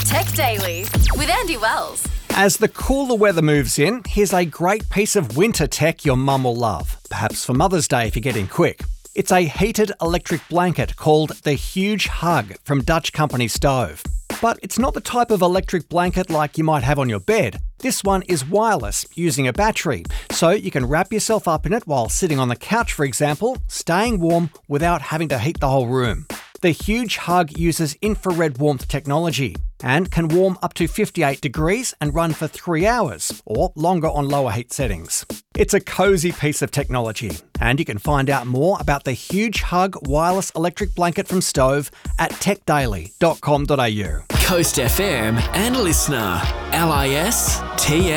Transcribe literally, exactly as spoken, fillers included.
Tech Daily with Andy Wells. As the cooler weather moves in, here's a great piece of winter tech your mum will love. Perhaps for Mother's Day if you're getting quick. It's a heated electric blanket called the Huge Hug from Dutch company Stove. But it's not the type of electric blanket like you might have on your bed. This one is wireless, using a battery, so you can wrap yourself up in it while sitting on the couch, for example, staying warm without having to heat the whole room. The Huge Hug uses infrared warmth technology and can warm up to fifty-eight degrees and run for three hours, or longer on lower heat settings. It's a cozy piece of technology, and you can find out more about the Huge Hug wireless electric blanket from Stove at tech daily dot com dot a u. Coast F M and Listener. L I S T